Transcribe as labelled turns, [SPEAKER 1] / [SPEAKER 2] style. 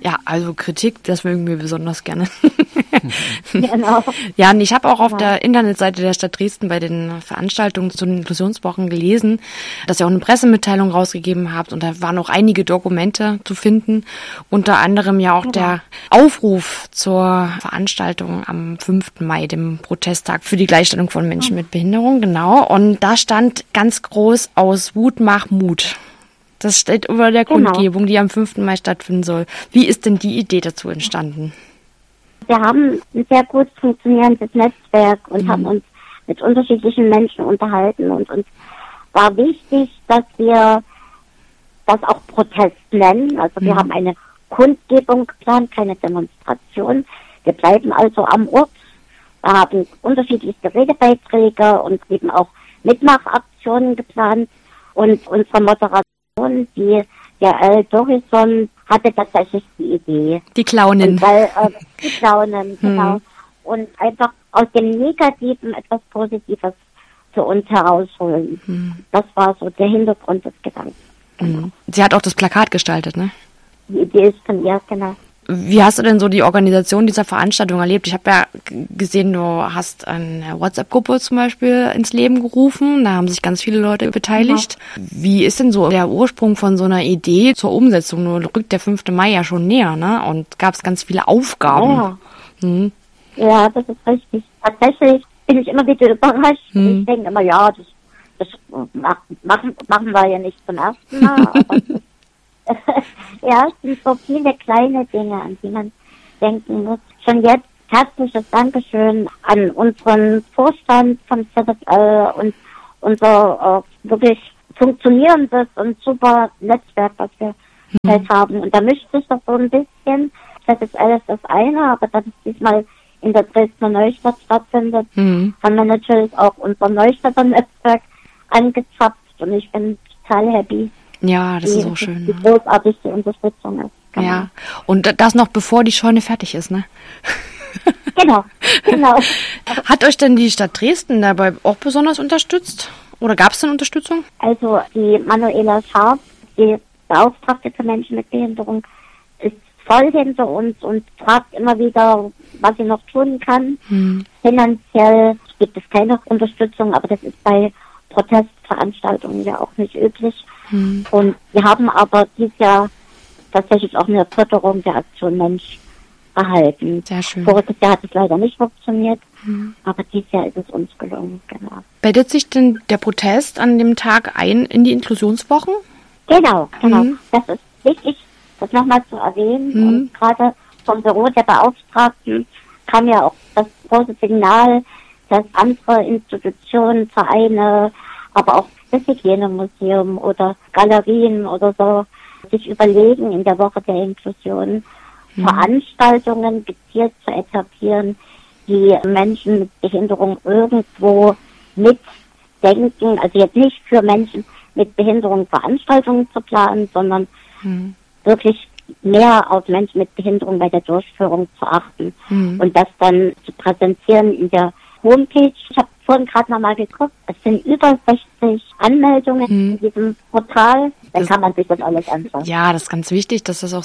[SPEAKER 1] Ja, also Kritik, das mögen wir besonders gerne.
[SPEAKER 2] Genau.
[SPEAKER 1] Ja, und ich habe auch auf der Internetseite der Stadt Dresden bei den Veranstaltungen zu den Inklusionswochen gelesen, dass ihr auch eine Pressemitteilung rausgegeben habt und da waren auch einige Dokumente zu finden, unter anderem ja auch der Aufruf zur Veranstaltung am 5. Mai, dem Protesttag für die Gleichstellung von Menschen mit Behinderung, genau. Und da stand ganz groß aus Wut mach Mut. Das steht über der Kundgebung, die am 5. Mai stattfinden soll. Wie ist denn die Idee dazu entstanden?
[SPEAKER 2] Wir haben ein sehr gut funktionierendes Netzwerk und haben uns mit unterschiedlichen Menschen unterhalten und uns war wichtig, dass wir das auch Protest nennen. Also wir haben eine Kundgebung geplant, keine Demonstration. Wir bleiben also am Ort, haben unterschiedlichste Redebeiträge und eben auch Mitmachaktionen geplant und unsere Moderation, die Jael Dorison, hatte tatsächlich die Idee.
[SPEAKER 1] Die Clownin.
[SPEAKER 2] Die Clownin, genau. Und einfach aus dem Negativen etwas Positives für uns herausholen. Das war so der Hintergrund des Gedankens. Genau.
[SPEAKER 1] Sie hat auch das Plakat gestaltet, ne?
[SPEAKER 2] Die Idee ist von ihr, genau.
[SPEAKER 1] Wie hast du denn so die Organisation dieser Veranstaltung erlebt? Ich habe ja gesehen, du hast eine WhatsApp-Gruppe zum Beispiel ins Leben gerufen. Da haben sich ganz viele Leute beteiligt. Ja. Wie ist denn so der Ursprung von so einer Idee zur Umsetzung? Nur rückt der 5. Mai ja schon näher, ne? Und gab es ganz viele Aufgaben.
[SPEAKER 2] Ja. Ja, das ist richtig. Tatsächlich bin ich immer wieder überrascht. Ich denke immer, ja, das machen wir ja nicht zum ersten Mal. Aber ja, es sind so viele kleine Dinge, an die man denken muss. Schon jetzt herzliches Dankeschön an unseren Vorstand vom ZSL und unser wirklich funktionierendes und super Netzwerk, was wir halt haben. Und da mischt sich doch so ein bisschen. ZSL ist das eine, aber dass es diesmal in der Dresdner Neustadt stattfindet, haben wir natürlich auch unser Neustädter Netzwerk angezapft und ich bin total happy.
[SPEAKER 1] Ja, das ist so schön.
[SPEAKER 2] Die großartigste Unterstützung ist.
[SPEAKER 1] Genau. Ja, und das noch bevor die Scheune fertig ist, ne?
[SPEAKER 2] Genau.
[SPEAKER 1] Hat euch denn die Stadt Dresden dabei auch besonders unterstützt? Oder gab es denn Unterstützung?
[SPEAKER 2] Also die Manuela Scharf, die Beauftragte für Menschen mit Behinderung, ist voll hinter uns und fragt immer wieder, was sie noch tun kann. Finanziell gibt es keine Unterstützung, aber das ist bei Protestveranstaltungen ja auch nicht üblich. Und wir haben aber dieses Jahr tatsächlich auch eine Förderung der Aktion Mensch erhalten.
[SPEAKER 1] Sehr schön.
[SPEAKER 2] Voriges Jahr hat es leider nicht funktioniert, aber dieses Jahr ist es uns gelungen, genau.
[SPEAKER 1] Bettet sich denn der Protest an dem Tag ein in die Inklusionswochen?
[SPEAKER 2] Genau. Das ist wichtig, das nochmal zu erwähnen. Und gerade vom Büro der Beauftragten kam ja auch das große Signal, dass andere Institutionen, Vereine, aber auch das Hygienemuseum oder Galerien oder so sich überlegen, in der Woche der Inklusion Veranstaltungen gezielt zu etablieren, die Menschen mit Behinderung irgendwo mitdenken. Also jetzt nicht für Menschen mit Behinderung Veranstaltungen zu planen, sondern wirklich mehr auf Menschen mit Behinderung bei der Durchführung zu achten und das dann zu präsentieren in der Homepage. Ich habe vorhin gerade nochmal geguckt, es sind über 60 Anmeldungen in diesem Portal. Dann kann man sich das alles anschauen.
[SPEAKER 1] Ja, das ist ganz wichtig, dass das auch